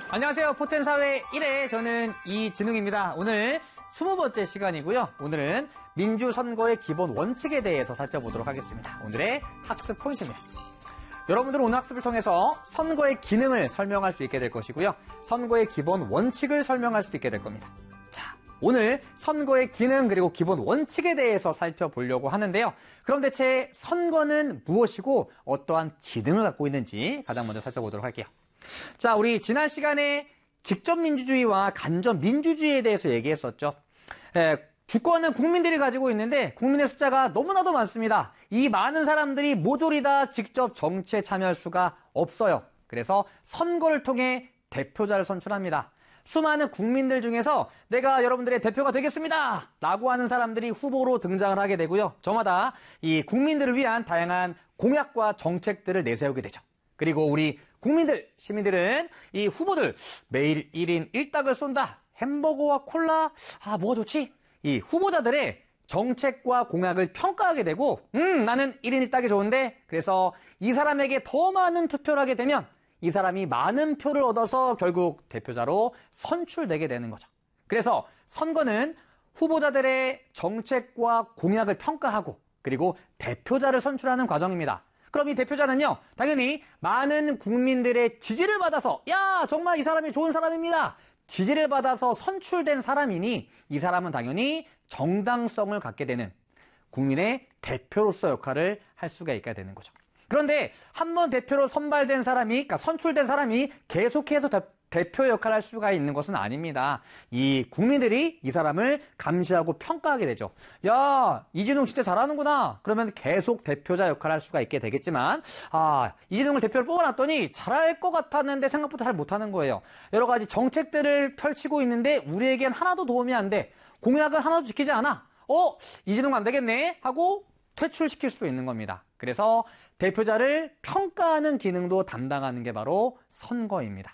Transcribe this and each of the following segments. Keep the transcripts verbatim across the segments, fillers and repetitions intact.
안녕하세요. 포텐사회 일 회 저는 이진웅입니다. 오늘 스무 번째 시간이고요. 오늘은 민주선거의 기본 원칙에 대해서 살펴보도록 하겠습니다. 오늘의 학습 포인트입니다. 여러분들은 오늘 학습을 통해서 선거의 기능을 설명할 수 있게 될 것이고요. 선거의 기본 원칙을 설명할 수 있게 될 겁니다. 자, 오늘 선거의 기능 그리고 기본 원칙에 대해서 살펴보려고 하는데요. 그럼 대체 선거는 무엇이고 어떠한 기능을 갖고 있는지 가장 먼저 살펴보도록 할게요. 자, 우리 지난 시간에 직접민주주의와 간접민주주의에 대해서 얘기했었죠. 에, 주권은 국민들이 가지고 있는데 국민의 숫자가 너무나도 많습니다. 이 많은 사람들이 모조리 다 직접 정치에 참여할 수가 없어요. 그래서 선거를 통해 대표자를 선출합니다. 수많은 국민들 중에서 내가 여러분들의 대표가 되겠습니다 라고 하는 사람들이 후보로 등장을 하게 되고요. 저마다 이 국민들을 위한 다양한 공약과 정책들을 내세우게 되죠. 그리고 우리 국민들, 시민들은 이 후보들 매일 일 인 일 닭을 쏜다. 햄버거와 콜라, 아 뭐가 좋지? 이 후보자들의 정책과 공약을 평가하게 되고 음 나는 일 인 일 닭이 좋은데 그래서 이 사람에게 더 많은 투표를 하게 되면 이 사람이 많은 표를 얻어서 결국 대표자로 선출되게 되는 거죠. 그래서 선거는 후보자들의 정책과 공약을 평가하고 그리고 대표자를 선출하는 과정입니다. 그럼 이 대표자는요, 당연히 많은 국민들의 지지를 받아서 야 정말 이 사람이 좋은 사람입니다. 지지를 받아서 선출된 사람이니 이 사람은 당연히 정당성을 갖게 되는 국민의 대표로서 역할을 할 수가 있게 되는 거죠. 그런데 한번 대표로 선발된 사람이, 그러니까 선출된 사람이 계속해서 대, 대표 역할을 할 수가 있는 것은 아닙니다. 이 국민들이 이 사람을 감시하고 평가하게 되죠. 야, 이진웅 진짜 잘하는구나. 그러면 계속 대표자 역할을 할 수가 있게 되겠지만 아, 이진웅을 대표로 뽑아놨더니 잘할 것 같았는데 생각보다 잘 못하는 거예요. 여러 가지 정책들을 펼치고 있는데 우리에겐 하나도 도움이 안 돼. 공약을 하나도 지키지 않아. 어? 이진웅 안 되겠네? 하고 퇴출시킬 수 있는 겁니다. 그래서 대표자를 평가하는 기능도 담당하는 게 바로 선거입니다.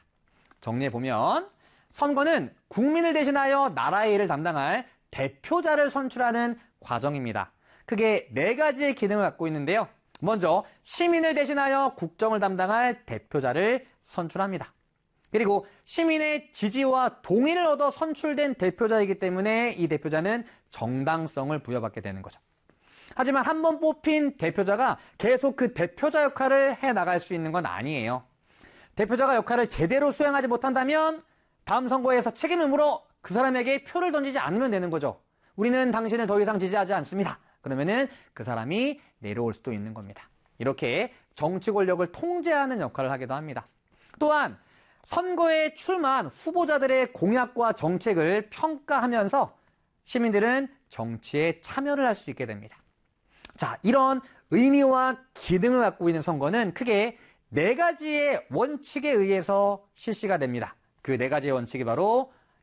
정리해보면 선거는 국민을 대신하여 나라의 일을 담당할 대표자를 선출하는 과정입니다. 크게 네 가지의 기능을 갖고 있는데요. 먼저 시민을 대신하여 국정을 담당할 대표자를 선출합니다. 그리고 시민의 지지와 동의를 얻어 선출된 대표자이기 때문에 이 대표자는 정당성을 부여받게 되는 거죠. 하지만 한 번 뽑힌 대표자가 계속 그 대표자 역할을 해나갈 수 있는 건 아니에요. 대표자가 역할을 제대로 수행하지 못한다면 다음 선거에서 책임을 물어 그 사람에게 표를 던지지 않으면 되는 거죠. 우리는 당신을 더 이상 지지하지 않습니다. 그러면은 그 사람이 내려올 수도 있는 겁니다. 이렇게 정치 권력을 통제하는 역할을 하기도 합니다. 또한 선거에 출마한 후보자들의 공약과 정책을 평가하면서 시민들은 정치에 참여를 할 수 있게 됩니다. 자, 이런 의미와 기능을 갖고 있는 선거는 크게 네 가지의 원칙에 의해서 실시가 됩니다. 그 네 가지의 원칙이 바로